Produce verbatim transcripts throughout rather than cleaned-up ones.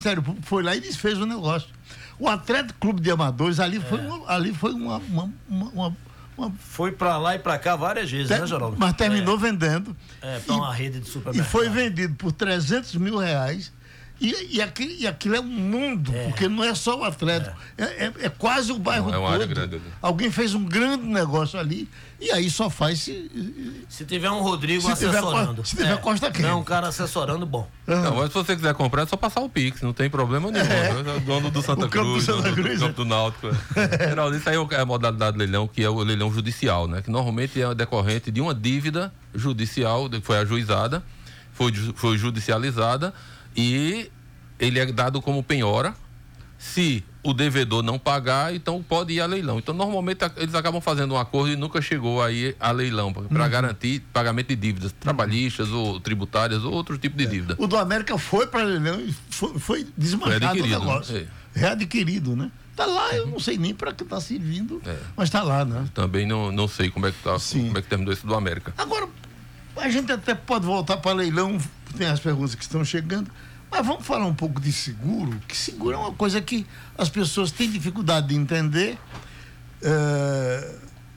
Sério, foi lá e desfez o negócio. O Atlético Clube de Amadores, ali foi, é. uma, ali foi uma, uma, uma, uma... Foi pra lá e pra cá várias vezes, Ter... né, Geraldo? Mas terminou é. vendendo. É, pra uma rede de supermercado. E foi vendido por trezentos mil reais. E, e, aquilo, e aquilo é um mundo, é. porque não é só o Atlético, é, é, é, é quase o bairro não, é uma todo. Área grande. Alguém fez um grande negócio ali, e aí só faz se... Se tiver um Rodrigo se assessorando. Tiver, se tiver é. Costa Quente. Não, um cara assessorando, bom. Não, mas se você quiser comprar, é só passar o Pix, não tem problema nenhum. É. É o dono do Santa o Cruz, do, Santa Cruz, do, do campo do Náutico. Geraldo, isso aí é a modalidade de leilão, que é o leilão judicial, né? Que normalmente é decorrente de uma dívida judicial, que foi ajuizada, foi, foi judicializada, e ele é dado como penhora. Se o devedor não pagar, então pode ir a leilão. Então, normalmente, eles acabam fazendo um acordo e nunca chegou aí a leilão, para uhum. garantir pagamento de dívidas trabalhistas uhum. ou tributárias ou outro tipo de é. dívida. O do América foi para leilão e foi, foi desmanchado o negócio. Né? É. Readquirido, né? Tá lá, eu não sei nem para que tá servindo, é. mas tá lá, né? Também não, não sei como é que tá, Sim. como é que terminou esse do América. Agora, a gente até pode voltar para leilão, tem as perguntas que estão chegando. Mas vamos falar um pouco de seguro, que seguro é uma coisa que as pessoas têm dificuldade de entender. Uh,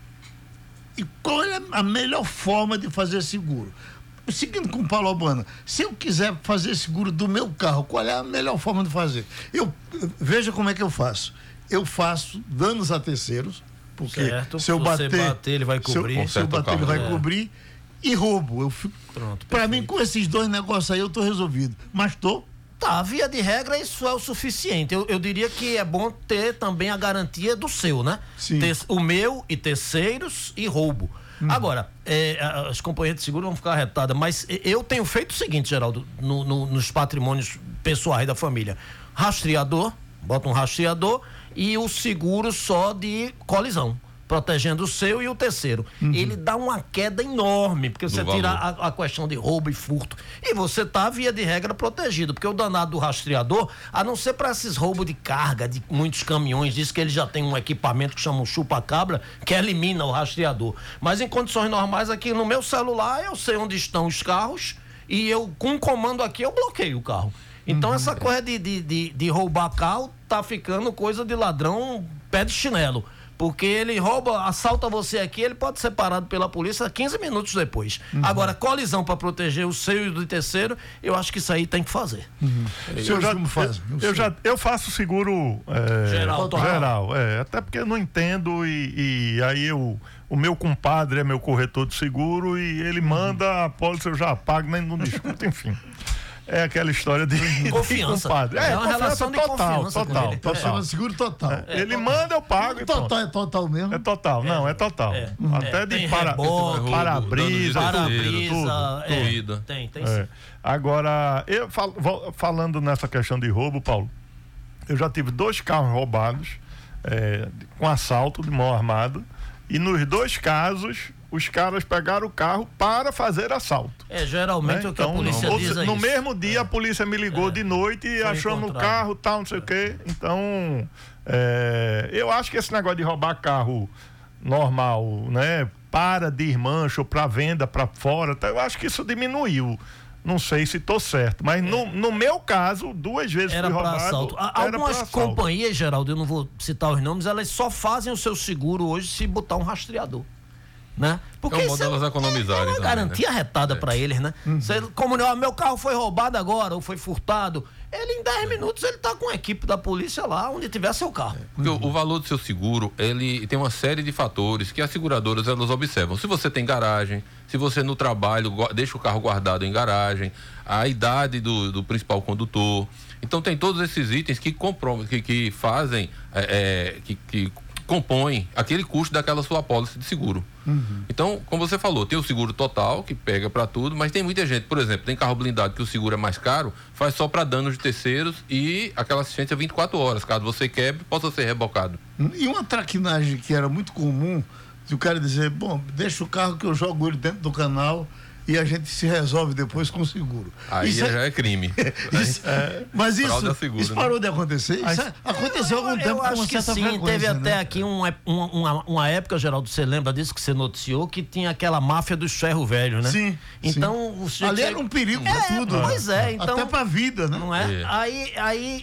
e qual é a melhor forma de fazer seguro? Seguindo com o Paulo Albano, se eu quiser fazer seguro do meu carro, qual é a melhor forma de fazer? Eu, veja como é que eu faço. Eu faço danos a terceiros, porque certo. se eu bater, se bater, ele vai cobrir. Se eu, se eu bater, ele vai é. cobrir. E roubo, eu fico. Pronto, pra mim, com esses dois negócios aí, eu tô resolvido. Mas tô. Tá, via de regra, isso é o suficiente. Eu, eu diria que é bom ter também a garantia do seu, né? Sim. Ter, o meu e terceiros e roubo. Hum. Agora, é, as companhias de seguro vão ficar arretadas, mas eu tenho feito o seguinte, Geraldo, no, no, nos patrimônios pessoais da família: rastreador, bota um rastreador e o seguro só de colisão, protegendo o seu e o terceiro. Uhum. Ele dá uma queda enorme, porque você tira a, a questão de roubo e furto. E você tá, via de regra, protegido, porque o danado do rastreador, a não ser para esses roubos de carga de muitos caminhões, diz que ele já tem um equipamento que chama um chupa-cabra, que elimina o rastreador. Mas em condições normais, aqui no meu celular, eu sei onde estão os carros e eu, com um comando aqui, eu bloqueio o carro. Então uhum. essa coisa de, de, de, de roubar carro tá ficando coisa de ladrão pé de chinelo. Porque ele rouba, assalta você aqui, ele pode ser parado pela polícia quinze minutos depois. Uhum. Agora, colisão para proteger o seu e do terceiro, eu acho que isso aí tem que fazer. Uhum. Eu, já, como faz? Eu, eu, já, eu faço seguro é, geral, geral é, até porque eu não entendo e, e aí eu, o meu compadre é meu corretor de seguro e ele manda uhum. a pólice, eu já pago, nem não discuto, enfim. É aquela história de confiança. De é, é uma relação de total, confiança. Total, ele. total. Chama seguro total. É, é, ele total. Manda, eu pago. É total, é total mesmo? É total, não, é total. É, Até é, de para, reboque, para-brisa, para-brisa, tudo. É, tem, tem é. sim. Agora, eu falo, falando nessa questão de roubo, Paulo, eu já tive dois carros roubados é, com assalto de mão armada e nos dois casos os caras pegaram o carro para fazer assalto. É, geralmente né? o que então, a polícia no, diz é No isso. mesmo dia é. a polícia me ligou é. de noite e achando o carro, tal, não sei é. o quê. Então, é, eu acho que esse negócio de roubar carro normal, né, para de ir mancha ou para venda para fora, eu acho que isso diminuiu. Não sei se estou certo, mas é. no, no meu caso, duas vezes era fui roubado. Assalto. Era Algumas assalto. companhias, Geraldo, eu não vou citar os nomes, elas só fazem o seu seguro hoje se botar um rastreador. Né? Porque é um modo delas economizarem. É uma também, garantia né? retada é. para eles, né? Uhum. Você, como ó, meu carro foi roubado agora ou foi furtado, ele em dez minutos ele tá com a equipe da polícia lá onde tiver seu carro. É. Porque uhum. o, o valor do seu seguro, ele tem uma série de fatores que as seguradoras elas observam. Se você tem garagem, se você no trabalho deixa o carro guardado em garagem, a idade do, do principal condutor. Então tem todos esses itens que comprovam, que, que fazem, é, é, que, que compõem aquele custo daquela sua apólice de seguro. Uhum. Então, como você falou, tem o seguro total, que pega para tudo, mas tem muita gente, por exemplo, tem carro blindado que o seguro é mais caro, faz só para danos de terceiros e aquela assistência vinte e quatro horas, caso você quebre, possa ser rebocado. E uma traquinagem que era muito comum, de o cara dizer, bom, deixa o carro que eu jogo ele dentro do canal e a gente se resolve depois com o seguro. Aí isso já é crime. Isso, é, mas isso, seguro, isso né? parou de acontecer? Isso é, aconteceu há algum eu, tempo eu com acho uma que certa sim, frequência. teve até né? aqui um, uma, uma, uma época, Geraldo, você lembra disso que você noticiou, que tinha aquela máfia dos ferro velho, né? Sim. Então, sim. o Ali era um perigo pra é, tudo. Pois é, então. Até pra vida, né? Não é? É. Aí, aí